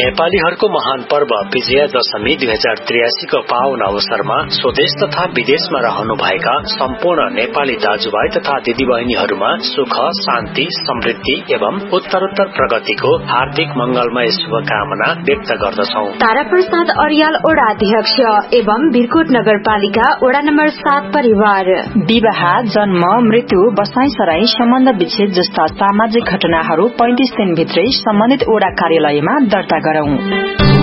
नेपालीहरूको महान पर्व विजया दशमी 2083 को पावन अवसरमा स्वदेश तथा विदेशमा रहनुभएका सम्पूर्ण नेपाली दाजुभाइ तथा दिदीबहिनीहरूमा सुख, शान्ति, समृद्धि एवं उत्तरोत्तर प्रगतिको हार्दिक मंगलमय शुभकामना व्यक्त गर्दछौ। तारा प्रसाद अर्याल ओडा अध्यक्ष एवं भिरकोट नगरपालिका ओडा नम्बर 7 परिवार। विवाह, जन्म, मृत्यु, बसाइसराई, सम्बन्ध विच्छेद जस्ता सामाजिक घटनाहरू 35 दिनभित्रै सम्बन्धित ओडा कार्यालयमा दर्ता गरौं।